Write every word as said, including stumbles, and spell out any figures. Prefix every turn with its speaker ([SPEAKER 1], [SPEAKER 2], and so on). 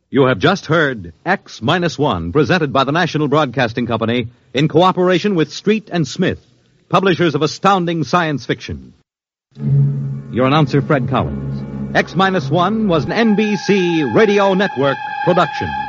[SPEAKER 1] You have just heard X Minus One, presented by the National Broadcasting Company in cooperation with Street and Smith, publishers of astounding science fiction. Your announcer, Fred Collins. X Minus One was an N B C Radio Network production.